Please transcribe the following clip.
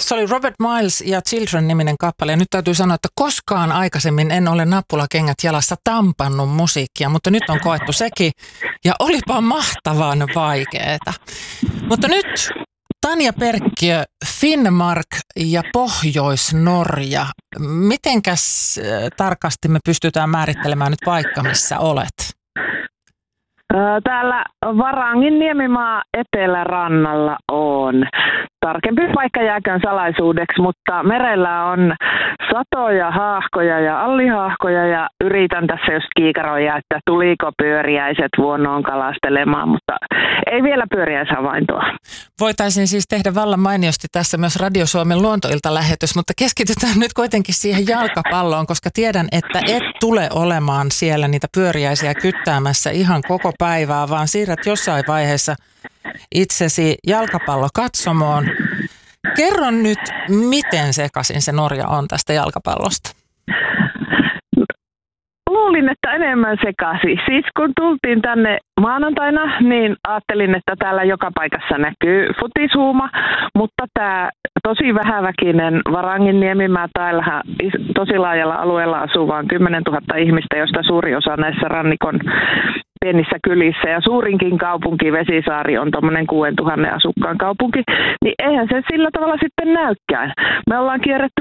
Se oli Robert Miles ja Children-niminen kappale. Ja nyt täytyy sanoa, että koskaan aikaisemmin en ole nappulakengät jalassa tampannut musiikkia, mutta nyt on koettu sekin. Ja olipa mahtavan vaikeeta. Mutta nyt Tanja Perkkiö, Finnmark ja Pohjois-Norja. Mitenkäs tarkasti me pystytään määrittelemään nyt paikka, missä olet? Täällä Varangin Niemimaa etelärannalla on. Tarkempi paikka jääköön salaisuudeksi, mutta merellä on satoja haahkoja ja allihaahkoja ja yritän tässä just kiikaroida, että tuliko pyöriäiset vuonoon kalastelemaan, mutta ei vielä pyöriäishavaintoa. Voitaisiin siis tehdä vallan mainiosti tässä myös Radio Suomen luontoiltalähetys, mutta keskitytään nyt kuitenkin siihen jalkapalloon, koska tiedän, että et tule olemaan siellä niitä pyöriäisiä kyttäämässä ihan koko päivää, vaan siirrät jossain vaiheessa itsesi jalkapallokatsomoon. Kerro nyt, miten sekaisin se Norja on tästä jalkapallosta? Luulin, että enemmän sekaisin. Siis kun tultiin tänne maanantaina, niin ajattelin, että täällä joka paikassa näkyy futishuuma, mutta tämä tosi vähäväkinen Varangin Niemimaa, täällähän tosi laajalla alueella asuu vain 10 000 ihmistä, josta suuri osa näissä rannikon pienissä kylissä ja suurinkin kaupunki Vesisaari on tuommoinen 6 000 asukkaan kaupunki, niin eihän se sillä tavalla sitten näykään. Me ollaan kierretty